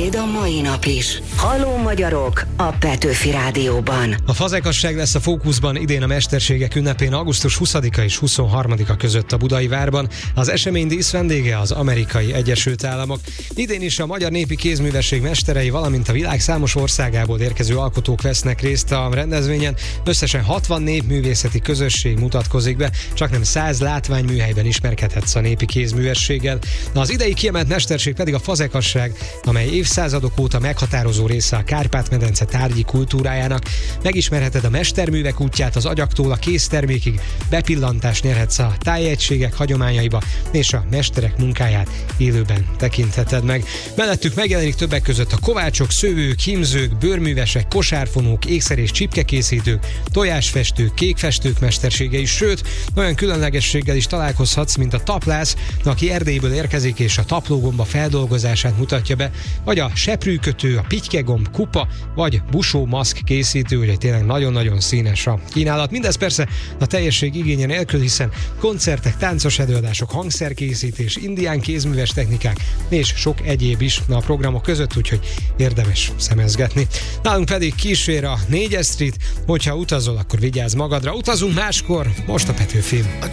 Beszéd a mai nap is. Halló magyarok a Petőfi Rádióban. A fazekasság lesz a fókuszban idén a Mesterségek ünnepén augusztus 20-a és 23-a között a Budai Várban. Az esemény díszvendége az Amerikai Egyesült Államok. Idén is a magyar népi kézművesség mesterei, valamint a világ számos országából érkező alkotók vesznek részt a rendezvényen. Összesen 60 népművészeti közösség mutatkozik be, csaknem 100 látványműhelyben ismerkedhetsz a népi kézművességgel. Az idei kiemelt mesterség pedig a fazekasság, amely évszázadok óta meghatározó része a Kárpát-medence tárgyi kultúrájának. Megismerheted a mesterművek útját az agyaktól a késztermékig, bepillantást nyerhetsz a tájegységek hagyományaiba, és a mesterek munkáját élőben tekintheted meg. Mellettük megjelenik többek között a kovácsok, szővők, hímzők, bőrművesek, kosárfonók, ékszer- és csipkekészítők, tojásfestők, kékfestők mestersége is, sőt, olyan különlegességgel is találkozhatsz, mint a taplász, aki Erdélyből érkezik és a taplógomba feldolgozását mutatja be, vagy a seprűkötő, a pitykegomb, kupa, vagy busó maszk készítő, ugye tényleg nagyon-nagyon színes a kínálat. Mindez persze a teljesség igénye nélkül, hiszen koncertek, táncos előadások, hangszerkészítés, indián kézműves technikák és sok egyéb is a programok között, úgyhogy érdemes szemezgetni. Nálunk pedig kísér a 4-es Street, hogyha utazol, akkor vigyázz magadra. Utazunk máskor, most a Petőfin.